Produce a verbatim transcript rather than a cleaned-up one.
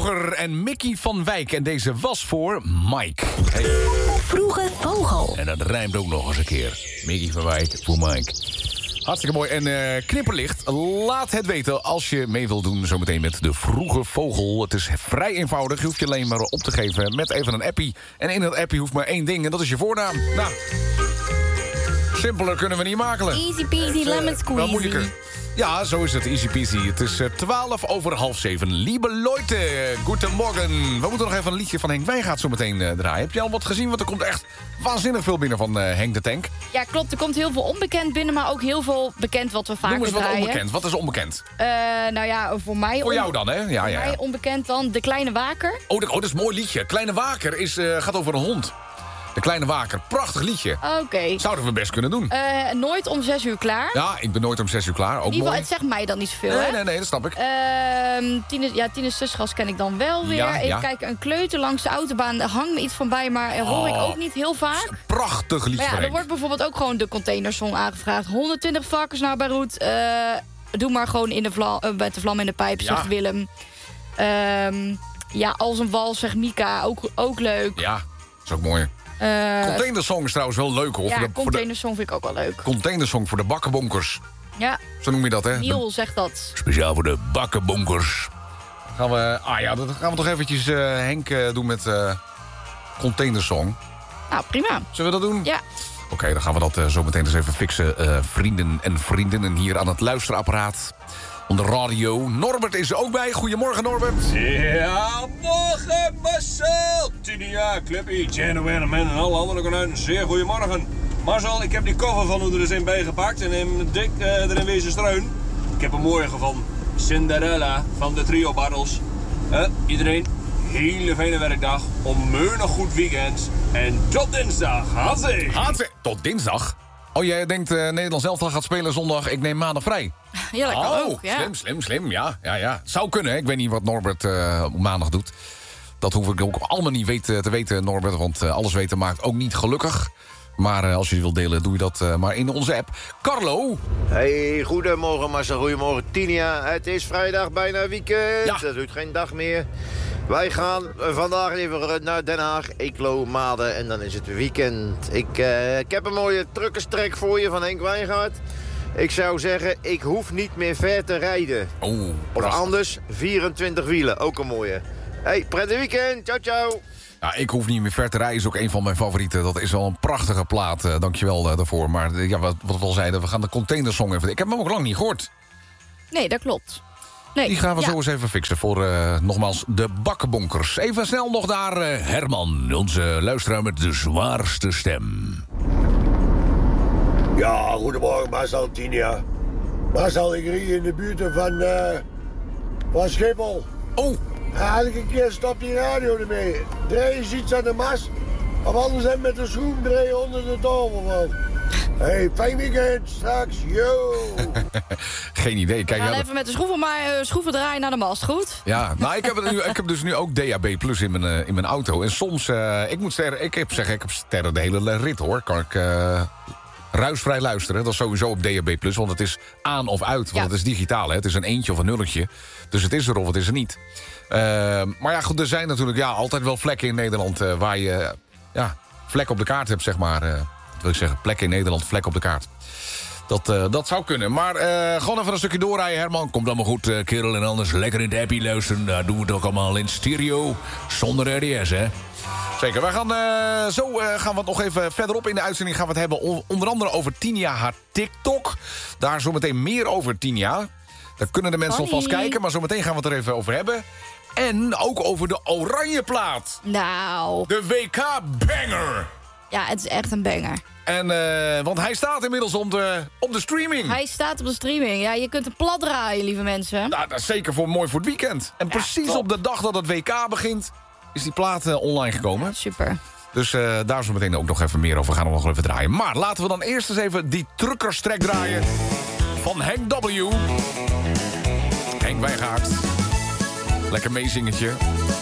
Vroeger en Mickey van Wijk. En deze was voor Mike. Hey. Vroege Vogel. En dat rijmt ook nog eens een keer. Mickey van Wijk voor Mike. Hartstikke mooi. En uh, knipperlicht, laat het weten als je mee wilt doen zometeen met de Vroege Vogel. Het is vrij eenvoudig. Je hoeft je alleen maar op te geven met even een appie. En in dat appie hoeft maar één ding en dat is je voornaam. Nou, simpeler kunnen we niet makelen. Easy peasy lemon squeezy. Wel moeilijker. Ja, zo is het. Easy peasy. Het is twaalf over half zeven. Lieve Leute, goedemorgen. We moeten nog even een liedje van Henk Wijngaard zo meteen uh, draaien. Heb je al wat gezien? Want er komt echt waanzinnig veel binnen van uh, Henk de Tank. Ja, klopt. Er komt heel veel onbekend binnen, maar ook heel veel bekend wat we vaker draaien. Noem eens wat draaien. onbekend. Wat is onbekend? Uh, nou ja, voor mij... Voor jou dan, hè? Ja, ja, ja. Voor mij onbekend dan De Kleine Waker. Oh, de, oh dat is een mooi liedje. Kleine Waker is, uh, gaat over een hond. De Kleine Waker. Prachtig liedje. Oké. Okay. Zouden we best kunnen doen. Uh, nooit om zes uur klaar. Ja, ik ben nooit om zes uur klaar. Ook in ieder geval, mooi. het zegt mij dan niet zoveel, nee, hè? Nee, nee, dat snap ik. Uh, Tine, ja, Tines Zusgas ken ik dan wel weer. Ja, Even ja. kijken, een kleuter langs de autobaan. Daar hangt me iets van bij, maar hoor oh, ik ook niet heel vaak. Prachtig liedje. Maar ja, er wordt bijvoorbeeld ook gewoon de containersong aangevraagd. honderdtwintig varkens naar Beirut. Uh, doe maar gewoon in de vla uh, met de vlam in de pijp, ja. zegt Willem. Um, ja, als een wal, zegt Mika. Ook, ook leuk. Ja, is ook mooi. Uh, Containersong is trouwens wel leuk, hoor. Ja, voor de, containersong vind ik ook wel leuk. Containersong voor de bakkenbonkers. Ja. Zo noem je dat, hè? Niel de, zegt dat. Speciaal voor de bakkenbonkers. Gaan we, ah ja, dat gaan we toch eventjes uh, Henk uh, doen met uh, Containersong. Nou, prima. Zullen we dat doen? Ja. Oké, okay, dan gaan we dat uh, zo meteen eens even fixen. Uh, vrienden en vriendinnen hier aan het luisterapparaat. On de radio. Norbert is er ook bij. Goedemorgen, Norbert. Ja, morgen Marcel. Tinia, Clippy, Jan en en alle andere konuiten. Zeer goedemorgen. Marcel, ik heb die koffer van hoe er eens een bijgepakt en hem dik uh, erin wezen struin. Ik heb een mooie gevonden. Cinderella van de Trio Bartels. Uh, iedereen, hele fijne werkdag. Onmeunig goed weekend. En tot dinsdag. Hatzee. Hatzee. Tot dinsdag? Oh, jij denkt uh, Nederland zelf gaat spelen zondag. Ik neem maandag vrij. Ja, dat kan oh, ook. Ja. Slim, slim, slim. Ja, ja, ja. Zou kunnen. Hè? Ik weet niet wat Norbert uh, op maandag doet. Dat hoef ik ook allemaal niet weten, te weten, Norbert. Want uh, alles weten maakt ook niet gelukkig. Maar uh, als je wilt delen, doe je dat uh, maar in onze app. Carlo. Hey, goedemorgen Marcel. Goedemorgen Tinia. Het is vrijdag, bijna weekend. Ja. Dat doet geen dag meer. Wij gaan vandaag even naar Den Haag, Eeklo, Maden en dan is het weekend. Ik, uh, ik heb een mooie truckerstrek voor je van Henk Wijngaard. Ik zou zeggen, ik hoef niet meer ver te rijden. Oh, of anders, vierentwintig wielen, ook een mooie. Hey, prettig weekend. Ciao, ciao. Ja, ik hoef niet meer ver te rijden, is ook een van mijn favorieten. Dat is wel een prachtige plaat, uh, dankjewel uh, daarvoor. Maar uh, ja, wat, wat we al zeiden, we gaan de containersong even... Ik heb hem ook lang niet gehoord. Nee, dat klopt. Nee. Die gaan we ja. zo eens even fixen voor, uh, nogmaals, de bakkenbonkers. Even snel nog naar uh, Herman, onze luisteraar met de zwaarste stem. Ja, goedemorgen Marcel, Tinia. Marcel, ik rie in de buurt van, uh, van Schiphol. Oh. Elke een keer stop die radio ermee. Draai eens iets aan de mas. Of anders hem met de schroef draaien onder de tafel. Hey, fijn weekend, straks, yo! Geen idee. Kijk, We gaan ja, even met de schroeven, maar, uh, schroeven draaien naar de mast, goed? Ja, nou, ik heb, het nu, ik heb dus nu ook D A B plus in mijn, uh, in mijn auto. En soms, uh, ik moet sterren, ik heb zeggen, ik heb sterren de hele rit, hoor. Kan ik uh, ruisvrij luisteren. Dat is sowieso op D A B plus, want het is aan of uit. Want ja. het is digitaal, hè. Het is een eentje of een nulletje. Dus het is er of het is er niet. Uh, maar ja, goed, er zijn natuurlijk ja, altijd wel vlekken in Nederland... Uh, waar je uh, ja, vlek op de kaart hebt, zeg maar... Uh, wil ik zeggen, plek in Nederland, vlek op de kaart. Dat, uh, dat zou kunnen. Maar uh, gewoon even een stukje doorrijden, Herman. Komt allemaal goed, uh, kerel. En anders lekker in de appie luisteren. Daar doen we het ook allemaal in stereo. Zonder R D S, hè. Zeker. We gaan uh, zo uh, gaan we het nog even verderop in de uitzending gaan we het hebben. On- onder andere over Tinia haar TikTok. Daar zometeen meer over Tinia. Daar kunnen de mensen Hoi. alvast kijken. Maar zometeen gaan we het er even over hebben. En ook over de oranje plaat. Nou. De W K-banger. Ja, het is echt een banger. En, uh, want hij staat inmiddels op de, op de streaming. Hij staat op de streaming. Ja, je kunt hem plat draaien, lieve mensen. Nou, dat is zeker voor, mooi voor het weekend. En Ja, precies top. op de dag dat het W K begint... is die plaat uh, online gekomen. Ja, super. Dus uh, daar zullen we meteen ook nog even meer over gaan we nog even draaien. Maar laten we dan eerst eens even die truckerstrek draaien... van Henk W. Henk Wijngaard. Lekker meezingetje.